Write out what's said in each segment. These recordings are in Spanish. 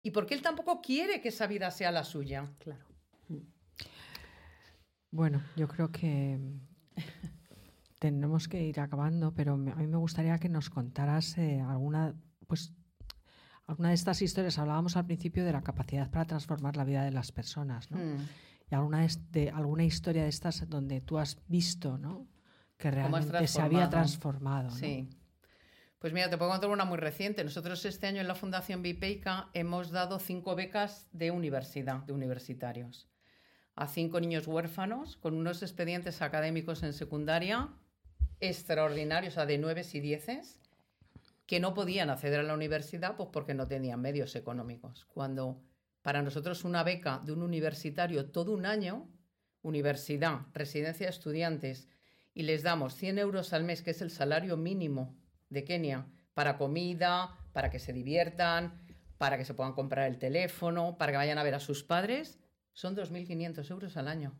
y porque él tampoco quiere que esa vida sea la suya. Claro. Bueno, yo creo que tenemos que ir acabando, pero a mí me gustaría que nos contaras alguna de estas historias. Hablábamos al principio de la capacidad para transformar la vida de las personas, ¿no? Y alguna historia de estas donde tú has visto, ¿no?, que realmente se había transformado, ¿no? Sí. Pues mira, te puedo contar una muy reciente. Nosotros este año en la Fundación Bipeica hemos dado 5 becas de universitarios, a 5 niños huérfanos con unos expedientes académicos en secundaria extraordinarios, o sea, de 9 y 10, que no podían acceder a la universidad pues porque no tenían medios económicos. Cuando para nosotros una beca de un universitario todo un año, universidad, residencia de estudiantes, y les damos 100 euros al mes, que es el salario mínimo de Kenia, para comida, para que se diviertan, para que se puedan comprar el teléfono, para que vayan a ver a sus padres, son 2.500 euros al año.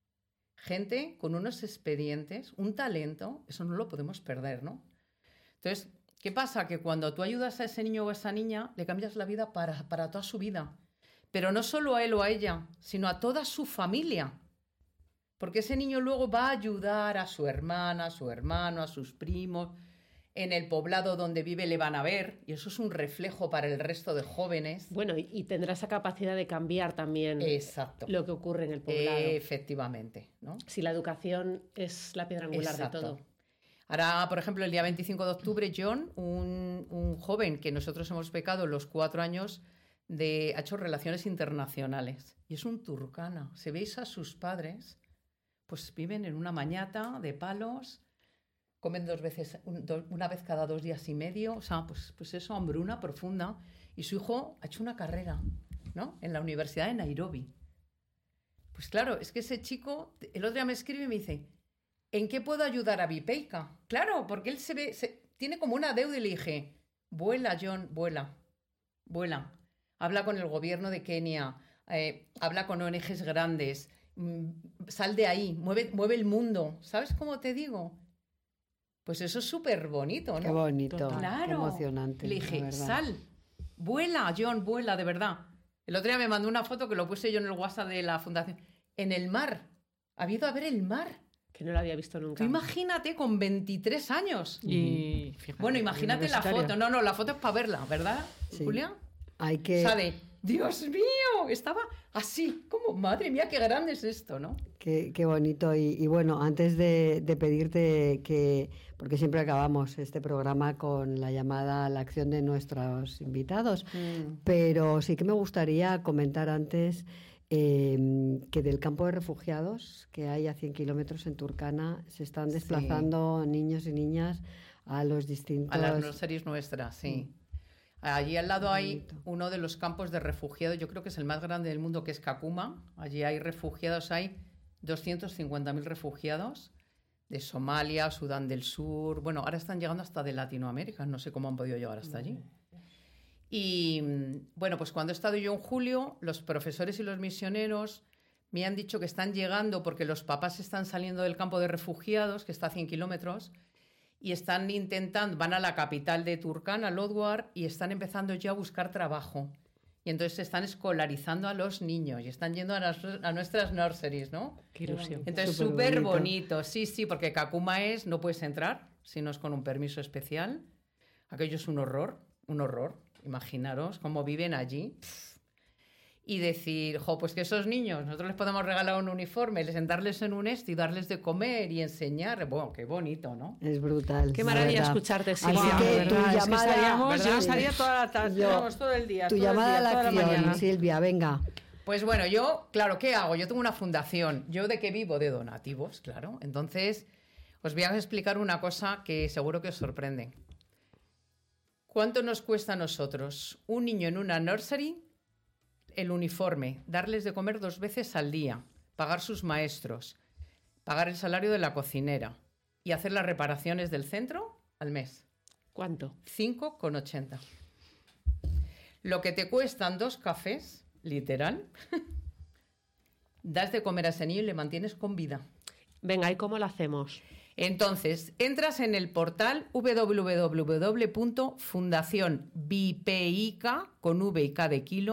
Gente con unos expedientes, un talento, eso no lo podemos perder, ¿no? Entonces, ¿qué pasa? Que cuando tú ayudas a ese niño o a esa niña, le cambias la vida para toda su vida. Pero no solo a él o a ella, sino a toda su familia. Porque ese niño luego va a ayudar a su hermana, a su hermano, a sus primos. En el poblado donde vive le van a ver, y eso es un reflejo para el resto de jóvenes. Bueno, y tendrá esa capacidad de cambiar también. Exacto. Lo que ocurre en el poblado. Efectivamente, ¿no? Si la educación es la piedra angular Exacto. de todo. Ahora, por ejemplo, el día 25 de octubre, John, un joven que nosotros hemos becado los 4 años, ha hecho relaciones internacionales. Y es un turcana. Si veis a sus padres, pues viven en una mañata de palos, comen una vez cada 2 días y medio, o sea, pues eso, hambruna profunda. Y su hijo ha hecho una carrera, ¿no?, en la Universidad de Nairobi. Pues claro, es que ese chico, el otro día me escribe y me dice, ¿en qué puedo ayudar a Bipeica? Claro, porque él tiene como una deuda, y le dije, vuela, John, vuela. Habla con el gobierno de Kenia, habla con ONGs grandes, sal de ahí, mueve el mundo. ¿Sabes cómo te digo? Pues eso es súper bonito, ¿no? Qué bonito, claro. Qué emocionante. Le dije, sal, vuela, John, vuela, de verdad. El otro día me mandó una foto que lo puse yo en el WhatsApp de la fundación. En el mar. Ha ido a ver el mar. Que no lo había visto nunca. Tú imagínate con 23 años. Y fíjate, bueno, imagínate la foto. No, la foto es para verla, ¿verdad, sí. Julia? Hay que... Sale, Dios mío, estaba así, como, madre mía, qué grande es esto, ¿no? Qué bonito. Y bueno, antes de pedirte que, porque siempre acabamos este programa con la llamada a la acción de nuestros invitados, pero sí que me gustaría comentar antes que del campo de refugiados que hay a 100 kilómetros en Turkana se están desplazando niños y niñas a los distintos... A las nurseries nuestras, sí. Allí al lado hay uno de los campos de refugiados, yo creo que es el más grande del mundo, que es Kakuma. Allí hay refugiados, hay 250.000 refugiados de Somalia, Sudán del Sur. Bueno, ahora están llegando hasta de Latinoamérica, no sé cómo han podido llegar hasta allí. Y bueno, pues cuando he estado yo en julio, los profesores y los misioneros me han dicho que están llegando porque los papás están saliendo del campo de refugiados, que está a 100 kilómetros, y están intentando, van a la capital de Turkana, Lodwar, y están empezando ya a buscar trabajo. Y entonces se están escolarizando a los niños y están yendo a nuestras nurseries, ¿no? Qué ilusión. Entonces súper bonito. Sí, porque Kakuma no puedes entrar si no es con un permiso especial. Aquello es un horror. Imaginaros cómo viven allí. Y decir, pues que esos niños, nosotros les podemos regalar un uniforme, sentarles en un y darles de comer y enseñar. Bueno, qué bonito, ¿no? Es brutal. Qué maravilla escucharte, Silvia. Así que tu llamada... yo estaría toda la tarde, todo el día. Tu llamada a la acción, Silvia, venga. Pues bueno, yo, claro, ¿qué hago? Yo tengo una fundación. ¿Yo de qué vivo? De donativos, claro. Entonces, os voy a explicar una cosa que seguro que os sorprende. ¿Cuánto nos cuesta a nosotros un niño en una nursery? El uniforme, darles de comer 2 veces al día, pagar sus maestros, pagar el salario de la cocinera y hacer las reparaciones del centro al mes. ¿Cuánto? 5,80. Lo que te cuestan 2 cafés, literal, das de comer a ese niño y le mantienes con vida. Venga, ¿y cómo lo hacemos? Entonces, entras en el portal www.fundacionbipica, con V y K de kilo,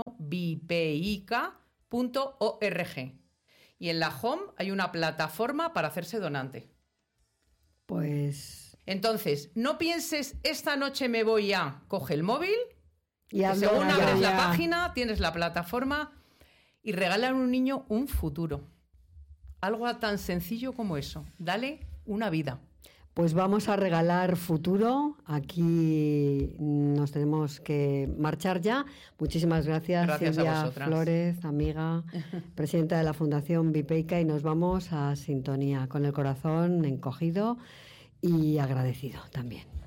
bipica.org. Y en la home hay una plataforma para hacerse donante. Pues... Entonces, no pienses, esta noche me voy a... Coge el móvil, Y que hazlo según ya. abres la página, tienes la plataforma y regala a un niño un futuro. Algo tan sencillo como eso. Dale una vida. Pues vamos a regalar futuro. Aquí nos tenemos que marchar ya. Muchísimas gracias, Gracias a Silvia vosotras. Flores, amiga, presidenta de la Fundación Bipeica, y nos vamos a sintonía con el corazón encogido y agradecido también.